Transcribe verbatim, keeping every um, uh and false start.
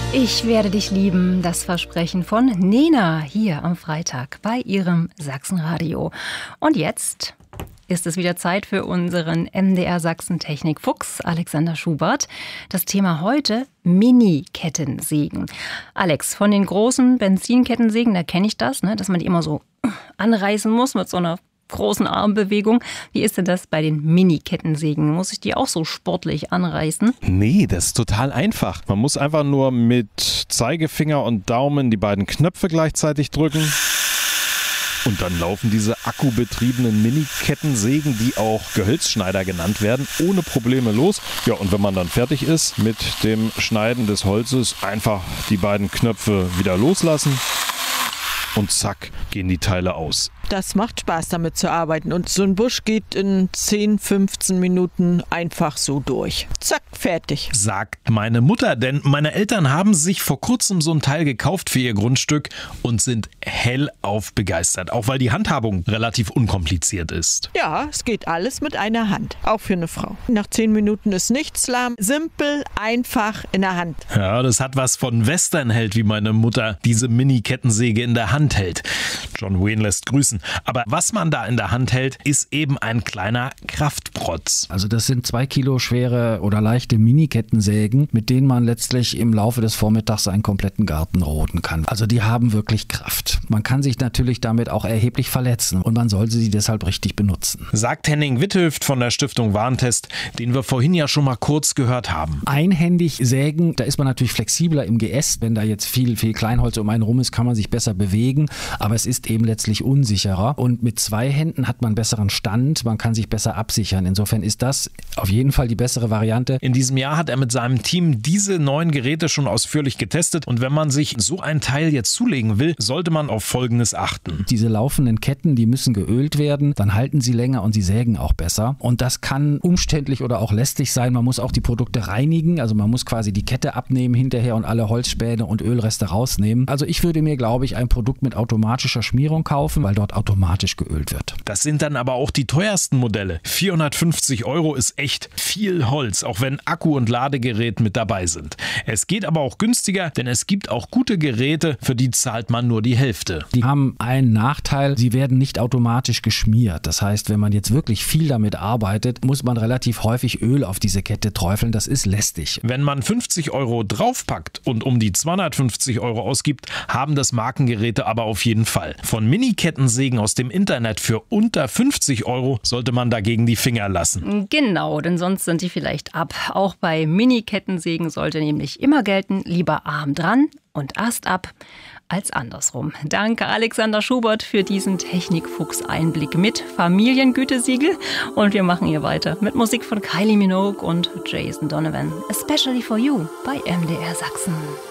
Ich werde dich lieben, das Versprechen von Nena hier am Freitag bei ihrem Sachsenradio. Und jetzt ist es wieder Zeit für unseren M D R Sachsen Technikfuchs Alexander Schubert. Das Thema heute: Mini-Kettensägen. Alex, von den großen Benzinkettensägen, da kenne ich das, ne, dass man die immer so anreißen muss mit so einer großen Armbewegung. Wie ist denn das bei den Mini-Kettensägen? Muss ich die auch so sportlich anreißen? Nee, das ist total einfach. Man muss einfach nur mit Zeigefinger und Daumen die beiden Knöpfe gleichzeitig drücken. Und dann laufen diese akkubetriebenen Mini-Kettensägen, die auch Gehölzschneider genannt werden, ohne Probleme los. Ja, und wenn man dann fertig ist mit dem Schneiden des Holzes, einfach die beiden Knöpfe wieder loslassen. Und zack, gehen die Teile aus. Das macht Spaß, damit zu arbeiten. Und so ein Busch geht in zehn, fünfzehn Minuten einfach so durch. Zack, fertig. Sagt meine Mutter, denn meine Eltern haben sich vor kurzem so ein Teil gekauft für ihr Grundstück und sind hellauf begeistert. Auch weil die Handhabung relativ unkompliziert ist. Ja, es geht alles mit einer Hand. Auch für eine Frau. Nach zehn Minuten ist nichts lahm. Simpel, einfach in der Hand. Ja, das hat was von Westernheld, wie meine Mutter diese Mini-Kettensäge in der Hand hält. John Wayne lässt grüßen. Aber was man da in der Hand hält, ist eben ein kleiner Kraftprotz. Also das sind zwei Kilo schwere oder leichte Mini-Kettensägen, mit denen man letztlich im Laufe des Vormittags einen kompletten Garten roden kann. Also die haben wirklich Kraft. Man kann sich natürlich damit auch erheblich verletzen und man sollte sie deshalb richtig benutzen. Sagt Henning Witthöft von der Stiftung Warentest, den wir vorhin ja schon mal kurz gehört haben. Einhändig sägen, da ist man natürlich flexibler im Geäst. Wenn da jetzt viel, viel Kleinholz um einen rum ist, kann man sich besser bewegen, aber es ist eben letztlich unsicherer. Und mit zwei Händen hat man besseren Stand, man kann sich besser absichern. Insofern ist das auf jeden Fall die bessere Variante. In diesem Jahr hat er mit seinem Team diese neuen Geräte schon ausführlich getestet. Und wenn man sich so ein Teil jetzt zulegen will, sollte man auf Folgendes achten. Diese laufenden Ketten, die müssen geölt werden, dann halten sie länger und sie sägen auch besser. Und das kann umständlich oder auch lästig sein. Man muss auch die Produkte reinigen, also man muss quasi die Kette abnehmen hinterher und alle Holzspäne und Ölreste rausnehmen. Also ich würde mir, glaube ich, ein Produkt mit automatischer Schmierung kaufen, weil dort automatisch geölt wird. Das sind dann aber auch die teuersten Modelle. vierhundertfünfzig Euro ist echt viel Holz, auch wenn Akku und Ladegerät mit dabei sind. Es geht aber auch günstiger, denn es gibt auch gute Geräte, für die zahlt man nur die Hälfte. Die haben einen Nachteil, sie werden nicht automatisch geschmiert. Das heißt, wenn man jetzt wirklich viel damit arbeitet, muss man relativ häufig Öl auf diese Kette träufeln. Das ist lästig. Wenn man fünfzig Euro draufpackt und um die zweihundertfünfzig Euro ausgibt, haben das Markengeräte aber auf jeden Fall. Von Mini-Kettensägen aus dem Internet für unter fünfzig Euro sollte man dagegen die Finger lassen. Genau, denn sonst sind die vielleicht ab. Auch bei Mini-Kettensägen sollte nämlich immer gelten, lieber Arm dran und Ast ab als andersrum. Danke Alexander Schubert für diesen Technikfuchs-Einblick mit Familiengütesiegel. Und wir machen hier weiter mit Musik von Kylie Minogue und Jason Donovan. Especially for you bei M D R Sachsen.